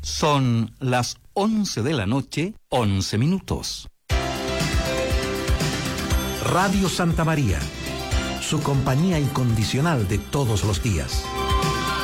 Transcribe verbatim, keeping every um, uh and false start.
Son las once de la noche, once minutos. Radio Santa María, su compañía incondicional de todos los días.